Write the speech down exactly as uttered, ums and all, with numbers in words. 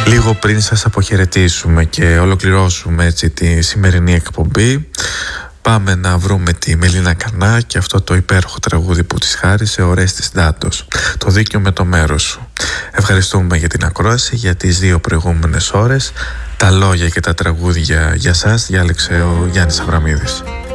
Λίγο πριν σας αποχαιρετήσουμε και ολοκληρώσουμε έτσι τη σημερινή εκπομπή, πάμε να βρούμε τη Μελίνα Κανά και αυτό το υπέροχο τραγούδι που της χάρισε ο Ρέστης Ντάντος, το δίκιο με το μέρος σου. Ευχαριστούμε για την ακρόαση, για τις δύο προηγούμενες ώρες. Τα λόγια και τα τραγούδια για σας διάλεξε ο Γιάννης Αβραμίδης.